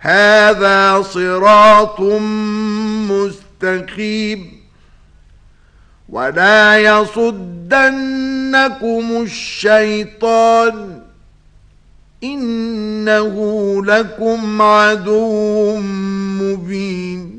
هذا صراط مستقيم ولا يصدنكم الشيطان إنه لكم عدو مبين